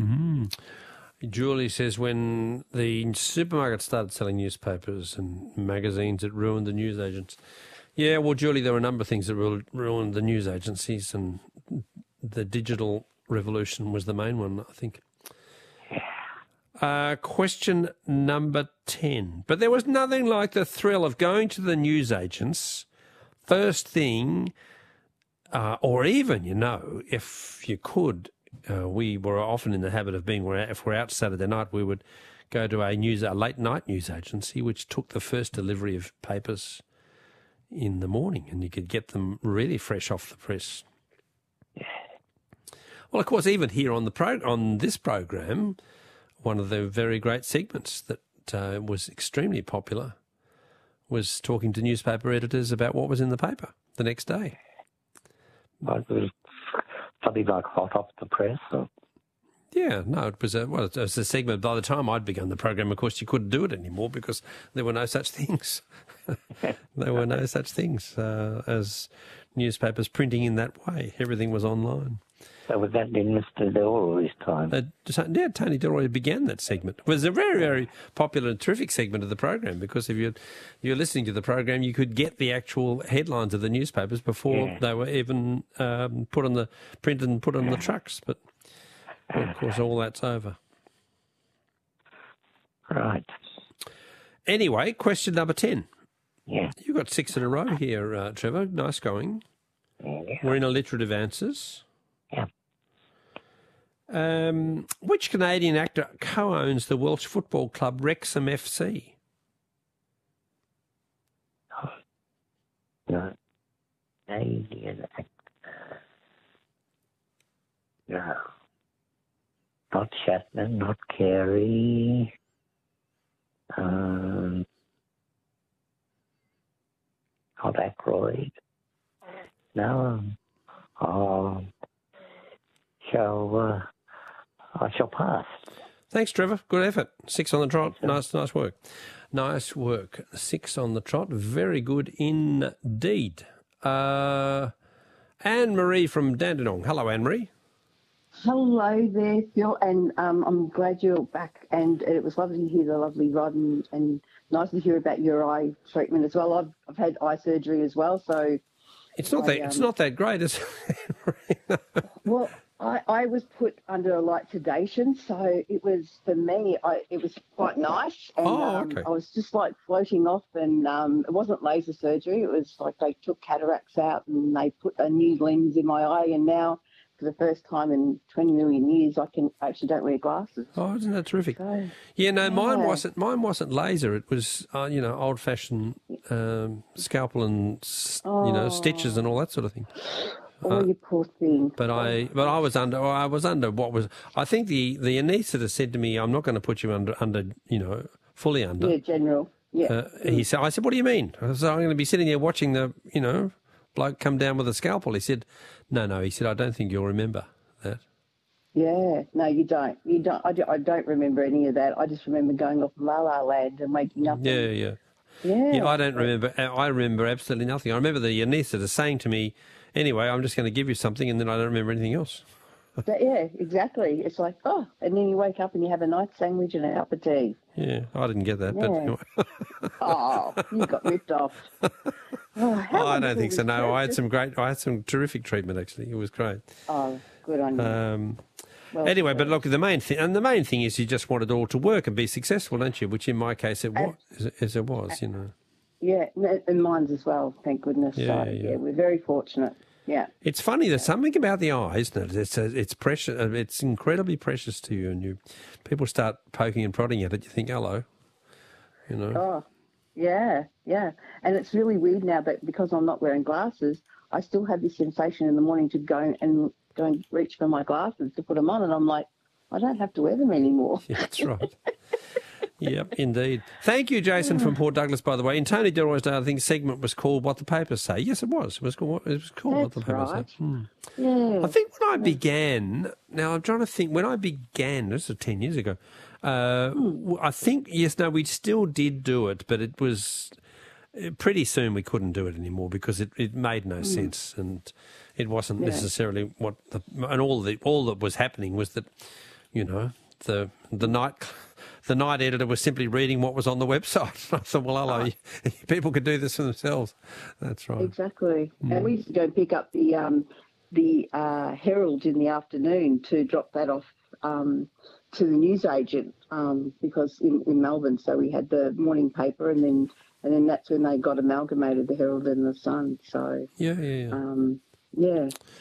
Julie says when the supermarket started selling newspapers and magazines, it ruined the newsagents. Yeah, well, Julie, there were a number of things that ruined the news agencies, and the digital revolution was the main one, I think. Question number 10. But there was nothing like the thrill of going to the newsagents first thing, or even, if you could, we were often in the habit of being, if we're out Saturday night, we would go to a late night news agency, which took the first delivery of papers in the morning, and you could get them really fresh off the press. Well, of course, even here on this program, one of the very great segments that was extremely popular was talking to newspaper editors about what was in the paper the next day. It was something like hot off the press. Or... Yeah, no, it was a segment. By the time I'd begun the program, of course, you couldn't do it anymore because there were no such things. There were no such things as newspapers printing in that way. Everything was online. So was that in Mr. Delroy's time? Yeah, Tony Delroy began that segment. It was a very, very popular and terrific segment of the program because if you're listening to the program, you could get the actual headlines of the newspapers before they were even put on the print and put on the trucks. But well, of course, all that's over. Right. Anyway, question number 10. Yeah. You got 6 in a row here, Trevor. Nice going. Yeah. We're in alliterative answers. Yeah. Which Canadian actor co-owns the Welsh football club Wrexham FC? No. Canadian actor. No. Not Shatner, not Carey. Not Aykroyd. No. I shall pass. Thanks, Trevor. Good effort. 6 on the trot. Nice work. Nice work. 6 on the trot. Very good indeed. Anne-Marie from Dandenong. Hello, Anne-Marie. Hello there, Phil, and I'm glad you're back, and it was lovely to hear the lovely Rod, and nice to hear about your eye treatment as well. I've had eye surgery as well, so... It's not that great, is it? Well, I was put under a light sedation, so it was, for me, it was quite nice. And, okay. I was just like floating off, and it wasn't laser surgery. It was like they took cataracts out and they put a new lens in my eye, and now, for the first time in 20 million years, I actually don't wear glasses. Oh, isn't that terrific? So, mine wasn't laser. It was, old-fashioned scalpel and, stitches and all that sort of thing. Oh, you poor thing. But I was under what was, I think the anaesthetist said to me, I'm not going to put you under, fully under. Yeah, general. Yeah. I said, what do you mean? I said, I'm going to be sitting there watching the, bloke come down with a scalpel. He said, no. He said, I don't think you'll remember that. Yeah, no, you don't. I don't remember any of that. I just remember going off La La Land and waking up. Yeah, I don't remember. I remember absolutely nothing. I remember the anaesthetist saying to me, anyway, I'm just going to give you something, and then I don't remember anything else. Yeah, exactly. It's like, and then you wake up and you have a nice sandwich and a cup of tea. Yeah, I didn't get that. Yeah. But you got ripped off. I don't think so. No, I had some terrific treatment actually. It was great. Oh, good on you. Anyway, but look, the main thing is you just want it all to work and be successful, don't you? Which in my case it was, as it was, Yeah, and mine's as well. Thank goodness. Yeah, we're very fortunate. Yeah. It's funny, there's something about the eye, isn't it? It's precious. It's incredibly precious to you, and people start poking and prodding at it. You think, hello, Oh, yeah. And it's really weird now that because I'm not wearing glasses, I still have this sensation in the morning to go and reach for my glasses to put them on, and I'm like, I don't have to wear them anymore. Yeah, that's right. Yep, indeed. Thank you, Jason from Port Douglas, by the way. In Tony Delroy's day, I think segment was called What the Papers Say. Yes, it was. It was called What the Papers Say. Yeah. I think when I began, now I'm trying to think, when I began, this was 10 years ago, I think, we still did do it, but it was pretty soon we couldn't do it anymore because it made no sense, and it wasn't necessarily all that was happening was that you know, the night editor was simply reading what was on the website. I thought, well, hello, people could do this for themselves. That's right. Exactly. And we used to go and pick up the Herald in the afternoon to drop that off to the newsagent because in Melbourne, so we had the morning paper, and then that's when they got amalgamated, the Herald and the Sun. So Yeah. yeah.